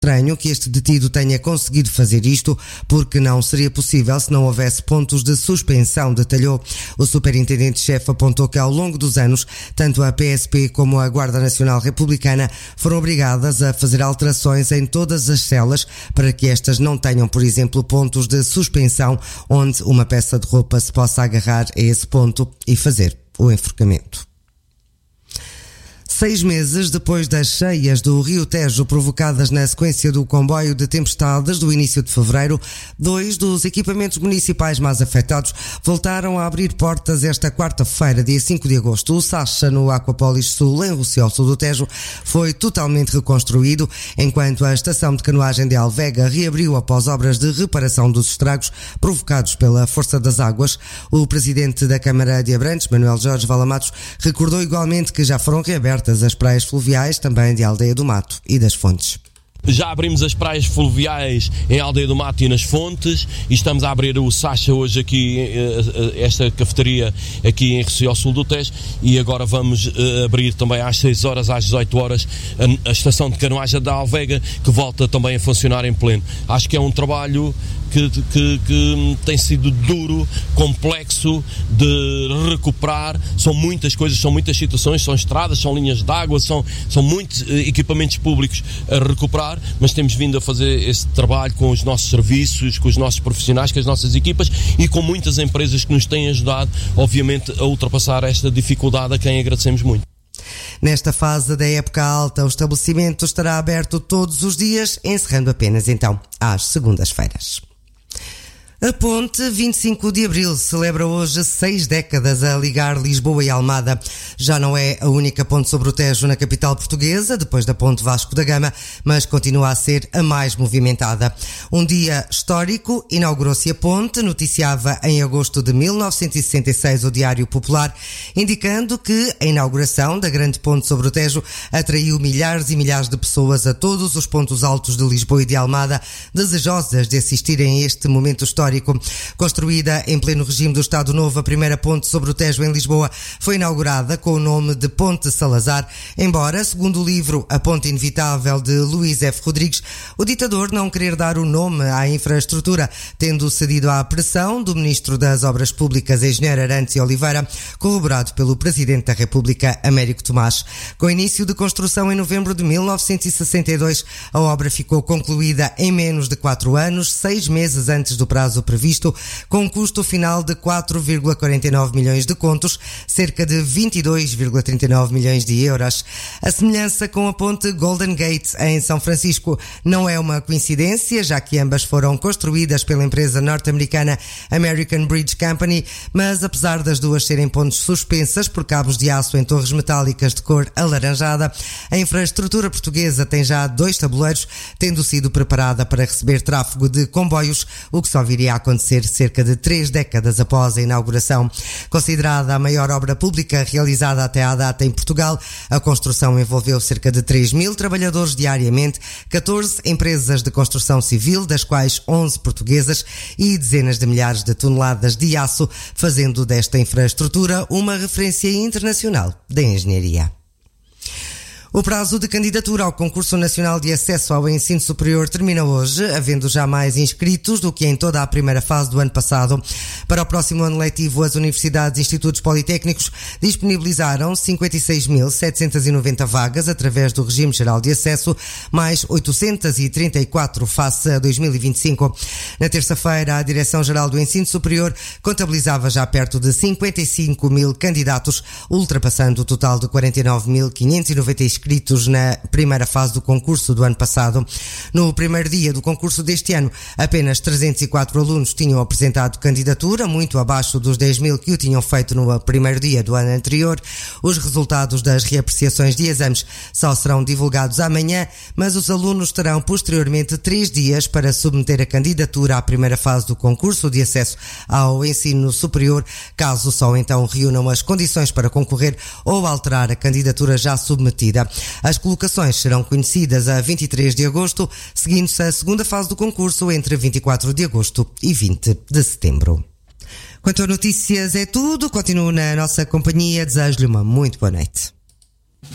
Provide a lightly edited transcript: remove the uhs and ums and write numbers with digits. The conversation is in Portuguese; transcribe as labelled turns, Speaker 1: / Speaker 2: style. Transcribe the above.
Speaker 1: Estranho que este detido tenha conseguido fazer isto, porque não seria possível se não houvesse pontos de suspensão, detalhou. O superintendente-chefe apontou que ao longo dos anos, tanto a PSP como a Guarda Nacional Republicana foram obrigadas a fazer alterações em todas as celas para que estas não tenham, por exemplo, pontos de suspensão onde uma peça de roupa se possa agarrar a esse ponto e fazer o enforcamento. 6 meses depois das cheias do Rio Tejo provocadas na sequência do comboio de tempestades do início de fevereiro, 2 dos equipamentos municipais mais afetados voltaram a abrir portas esta quarta-feira, dia 5 de agosto. O Sacha, no Aquapolis Sul, em Rossio Sul do Tejo, foi totalmente reconstruído, enquanto a estação de canoagem de Alvega reabriu após obras de reparação dos estragos provocados pela força das águas. O presidente da Câmara de Abrantes, Manuel Jorge Valamatos, recordou igualmente que já foram reabertas as praias fluviais também de Aldeia do Mato e das Fontes.
Speaker 2: Já abrimos as praias fluviais em Aldeia do Mato e nas Fontes e estamos a abrir o Sacha hoje aqui, esta cafeteria aqui em Rossio Sul do Tejo, e agora vamos abrir também às 6 horas, às 18 horas a estação de canoagem da Alvega, que volta também a funcionar em pleno. Acho que é um trabalho que tem sido duro, complexo de recuperar. São muitas coisas, são muitas situações, são estradas, são linhas de água, são muitos equipamentos públicos a recuperar, mas temos vindo a fazer esse trabalho com os nossos serviços, com os nossos profissionais, com as nossas equipas e com muitas empresas que nos têm ajudado, obviamente, a ultrapassar esta dificuldade, a quem agradecemos muito.
Speaker 1: Nesta fase da época alta, o estabelecimento estará aberto todos os dias, encerrando apenas então às segundas-feiras. A Ponte 25 de Abril celebra hoje 6 décadas a ligar Lisboa e Almada. Já não é a única ponte sobre o Tejo na capital portuguesa, depois da Ponte Vasco da Gama, mas continua a ser a mais movimentada. Um dia histórico, inaugurou-se a ponte, noticiava em agosto de 1966 o Diário Popular, indicando que a inauguração da grande ponte sobre o Tejo atraiu milhares e milhares de pessoas a todos os pontos altos de Lisboa e de Almada, desejosas de assistirem a este momento histórico. Construída em pleno regime do Estado Novo, a primeira ponte sobre o Tejo em Lisboa foi inaugurada com o nome de Ponte Salazar, embora, segundo o livro A Ponte Inevitável de Luís F. Rodrigues, o ditador não querer dar o nome à infraestrutura, tendo cedido à pressão do Ministro das Obras Públicas, engenheiro Arantes Oliveira, corroborado pelo Presidente da República, Américo Tomás. Com o início de construção em novembro de 1962, a obra ficou concluída em menos de 4 anos, 6 meses antes do prazo previsto, com um custo final de 4,49 milhões de contos, cerca de 22,39 milhões de euros. A semelhança com a ponte Golden Gate em São Francisco não é uma coincidência, já que ambas foram construídas pela empresa norte-americana American Bridge Company, mas apesar das duas serem pontes suspensas por cabos de aço em torres metálicas de cor alaranjada, a infraestrutura portuguesa tem já 2 tabuleiros, tendo sido preparada para receber tráfego de comboios, o que só viria a acontecer cerca de 3 décadas após a inauguração. Considerada a maior obra pública realizada até à data em Portugal, a construção envolveu cerca de 3.000 trabalhadores diariamente, 14 empresas de construção civil, das quais 11 portuguesas, e dezenas de milhares de toneladas de aço, fazendo desta infraestrutura uma referência internacional da engenharia. O prazo de candidatura ao Concurso Nacional de Acesso ao Ensino Superior termina hoje, havendo já mais inscritos do que em toda a primeira fase do ano passado. Para o próximo ano letivo, as universidades e institutos politécnicos disponibilizaram 56.790 vagas através do Regime Geral de Acesso, mais 834 face a 2025. Na terça-feira, a Direção-Geral do Ensino Superior contabilizava já perto de 55 mil candidatos, ultrapassando o total de 49.590 inscritos na primeira fase do concurso do ano passado. No primeiro dia do concurso deste ano, apenas 304 alunos tinham apresentado candidatura, muito abaixo dos 10 mil que o tinham feito no primeiro dia do ano anterior. Os resultados das reapreciações de exames só serão divulgados amanhã, mas os alunos terão posteriormente 3 dias para submeter a candidatura à primeira fase do concurso de acesso ao ensino superior, caso só então reúnam as condições para concorrer ou alterar a candidatura já submetida. As colocações serão conhecidas a 23 de agosto, seguindo-se a segunda fase do concurso entre 24 de agosto e 20 de setembro. Quanto a notícias é tudo, continuo na nossa companhia, desejo-lhe uma muito boa noite.